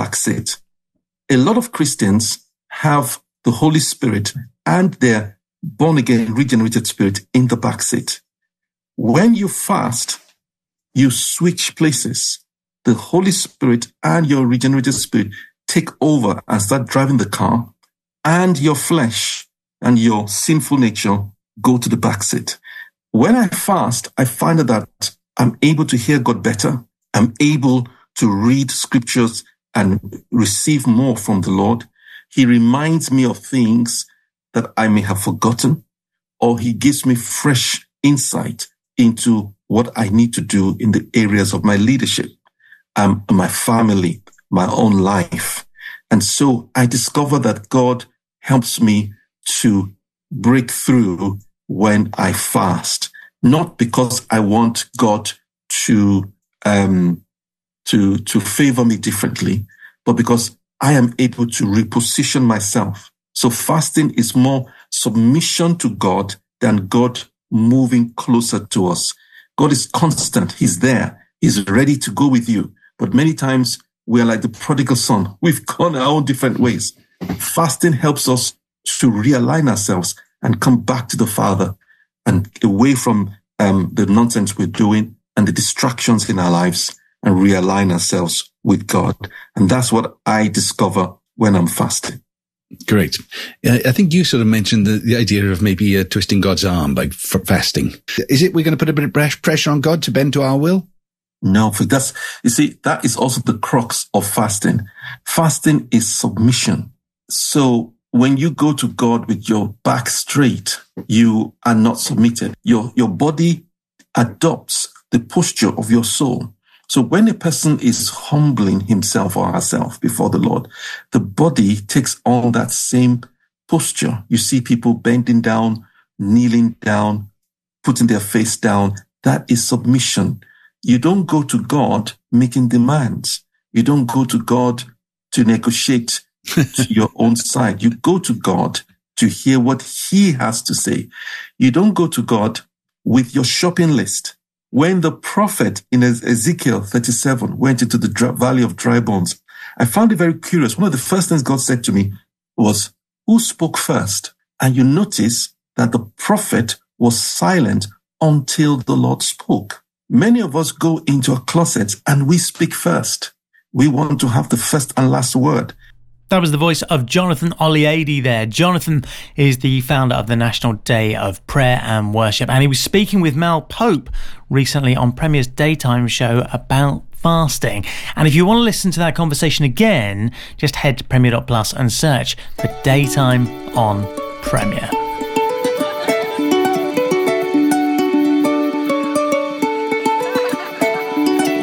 back seat. A lot of Christians have the Holy Spirit and their born-again, regenerated spirit in the back seat. When you fast, you switch places. The Holy Spirit and your regenerated spirit take over and start driving the car, and your flesh and your sinful nature go to the back seat. When I fast, I find that I'm able to hear God better. I'm able to read scriptures and receive more from the Lord. He reminds me of things that I may have forgotten, or he gives me fresh insight into what I need to do in the areas of my leadership, my family, my own life. And so I discover that God helps me to break through when I fast, not because I want God to favor me differently, but because I am able to reposition myself. So fasting is more submission to God than God moving closer to us. God is constant. He's there. He's ready to go with you. But many times we are like the prodigal son. We've gone our own different ways. Fasting helps us to realign ourselves and come back to the Father and away from the nonsense we're doing and the distractions in our lives, and realign ourselves with God. And that's what I discover when I'm fasting. Great. I think you sort of mentioned the idea of maybe twisting God's arm by fasting. Is it we're going to put a bit of pressure on God to bend to our will? No, that is also the crux of fasting. Fasting is submission. So when you go to God with your back straight, you are not submitted. Your body adopts the posture of your soul. So when a person is humbling himself or herself before the Lord, the body takes on that same posture. You see people bending down, kneeling down, putting their face down. That is submission. You don't go to God making demands. You don't go to God to negotiate to your own side. You go to God to hear what he has to say. You don't go to God with your shopping list. When the prophet in Ezekiel 37 went into the valley of dry bones, I found it very curious. One of the first things God said to me was, who spoke first? And you notice that the prophet was silent until the Lord spoke. Many of us go into a closet and we speak first. We want to have the first and last word. That was the voice of Jonathan Oliade there. Jonathan is the founder of the National Day of Prayer and Worship, and he was speaking with Mel Pope recently on Premier's daytime show about fasting. And if you want to listen to that conversation again, just head to Premier.Plus and search for Daytime on Premier.